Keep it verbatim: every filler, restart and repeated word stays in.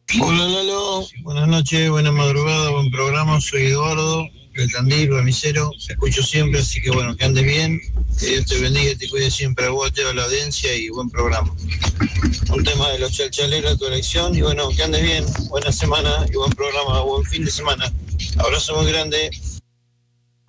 Hola Lalo, buenas noches, buena madrugada, buen programa, soy Eduardo, el Tandil, remisero, te escucho siempre, así que bueno, que andes bien, que Dios te bendiga y te cuide siempre a vos, a toda la audiencia y buen programa. Un tema de los chalchaleros, tu elección, y bueno, que andes bien, buena semana y buen programa, buen fin de semana. Abrazo muy grande.